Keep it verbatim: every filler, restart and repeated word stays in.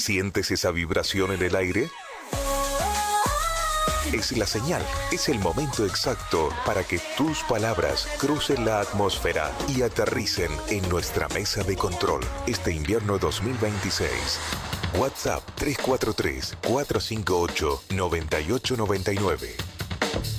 ¿Sientes esa vibración en el aire? Es la señal, es el momento exacto para que tus palabras crucen la atmósfera y aterricen en nuestra mesa de control este invierno dos mil veintiséis. WhatsApp tres cuatro tres, cuatro cinco ocho, nueve ocho nueve nueve.